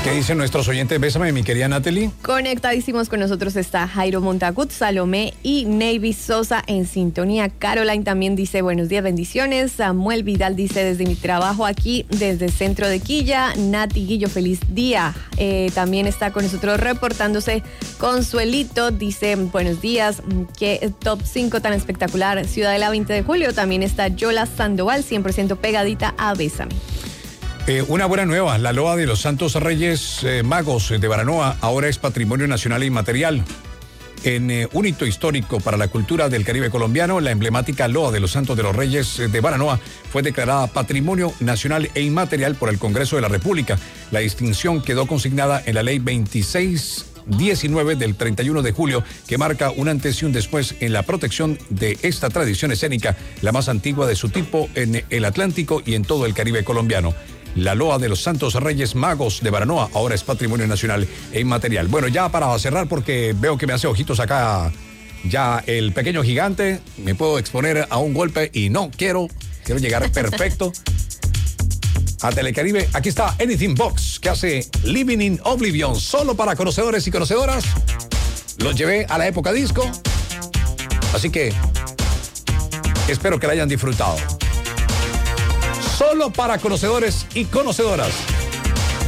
¿Qué dicen nuestros oyentes? Bésame, mi querida Natalie. Conectadísimos con nosotros está Jairo Montagut, Salomé y Navy Sosa en sintonía. Caroline también dice buenos días, bendiciones. Samuel Vidal dice desde mi trabajo aquí, desde Centro de Quilla. Nati Guillo, feliz día. También está con nosotros reportándose Consuelito, dice buenos días. Qué top 5 tan espectacular. Ciudadela 20 de julio. También está Yola Sandoval, 100% pegadita a Bésame. Una buena nueva, la loa de los Santos Reyes Magos de Baranoa ahora es Patrimonio Nacional Inmaterial. En un hito histórico para la cultura del Caribe colombiano, la emblemática loa de los Santos de los Reyes de Baranoa fue declarada Patrimonio Nacional e Inmaterial por el Congreso de la República. La distinción quedó consignada en la Ley 2619 del 31 de julio, que marca un antes y un después en la protección de esta tradición escénica, la más antigua de su tipo en el Atlántico y en todo el Caribe colombiano. La loa de los Santos Reyes Magos de Baranoa ahora es Patrimonio Nacional e Inmaterial. Bueno, ya para cerrar, porque veo que me hace ojitos acá ya el pequeño gigante, me puedo exponer a un golpe y no quiero llegar perfecto a Telecaribe. Aquí está Anything Box, que hace Living in Oblivion, solo para conocedores y conocedoras. Los llevé a la época disco, así que espero que la hayan disfrutado. Solo para conocedores y conocedoras.